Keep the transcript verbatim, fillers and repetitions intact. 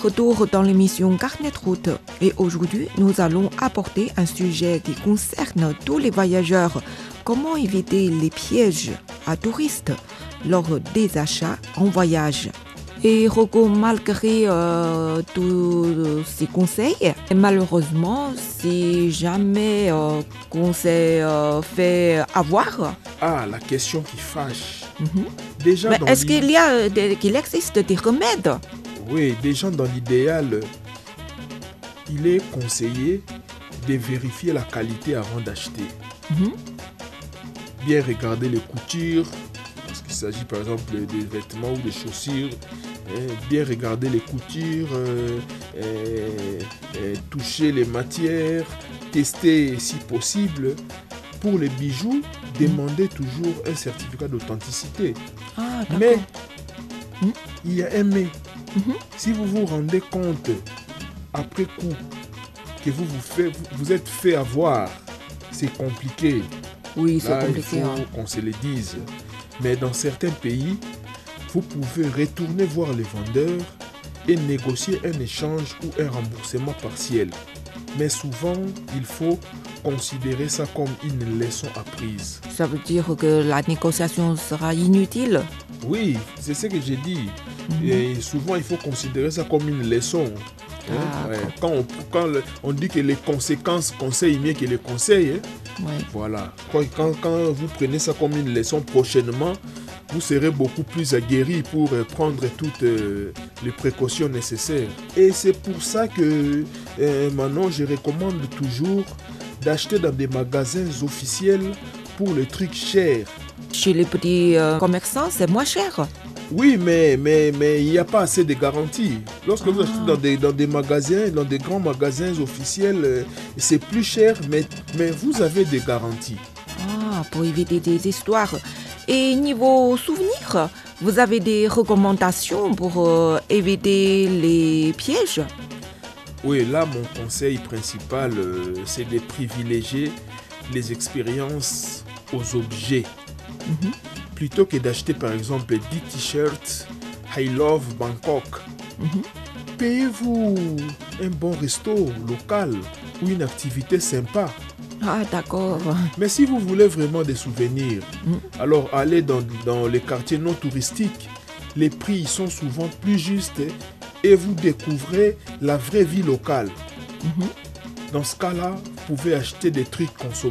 Retour dans l'émission Carnet de route. Et aujourd'hui, nous allons aborder un sujet qui concerne tous les voyageurs. Comment éviter les pièges à touristes lors des achats en voyage. Et Rocco, malgré euh, tous ces conseils, malheureusement, si jamais euh, qu'on s'est euh, fait avoir. Ah, la question qui fâche. Mm-hmm. Déjà, Mais dans est-ce l'id- qu'il y a, des- qu'il existe des remèdes? Oui, déjà dans l'idéal, il est conseillé de vérifier la qualité avant d'acheter. Mhm. Bien regarder les coutures, parce qu'il s'agit par exemple des vêtements ou des chaussures. hein, Bien regarder les coutures, euh, euh, euh, toucher les matières, tester si possible. Pour les bijoux, demandez toujours un certificat d'authenticité. Ah, d'accord. Mais Mm. il y a un mais. Mhm. Si vous vous rendez compte après coup que vous vous, fait, vous, vous êtes fait avoir, c'est compliqué. Oui, c'est Là, il compliqué. faut hein. qu'on se le dise. Mais dans certains pays, vous pouvez retourner voir les vendeurs et négocier un échange ou un remboursement partiel. Mais souvent, il faut considérer ça comme une leçon apprise. Ça veut dire que la négociation sera inutile. Oui, c'est ce que j'ai dit. Mhm. Et souvent, il faut considérer ça comme une leçon. hein. D'accord. Ouais. Quand, on, quand le- on dit que les conséquences conseillent mieux que les conseils, hein, Ouais. voilà. Quand, quand- quand vous prenez ça comme une leçon prochainement, vous serez beaucoup plus aguerri pour euh, prendre toutes euh, les précautions nécessaires. Et c'est pour ça que euh, maintenant, je recommande toujours d'acheter dans des magasins officiels pour les trucs chers. Chez les petits euh, commerçants, c'est moins cher. Oui, mais mais mais il n'y a pas assez de garanties. Lorsque vous Ah. achetez dans des, dans des magasins, dans des grands magasins officiels, euh, c'est plus cher, mais, mais vous avez des garanties. Ah, pour éviter des histoires. Et niveau souvenirs, vous avez des recommandations pour euh, éviter les pièges? Oui, là, mon conseil principal, euh, c'est de privilégier les expériences aux objets. Mhm. Plutôt que d'acheter par exemple dix t-shirts I Love Bangkok. Mhm. Payez-vous un bon resto local ou une activité sympa. Ah, d'accord. Mais si vous voulez vraiment des souvenirs, Mm. alors allez dans, dans les quartiers non touristiques. Les prix sont souvent plus justes et vous découvrez la vraie vie locale. Mhm. Dans ce cas-là, vous pouvez acheter des trucs consommés.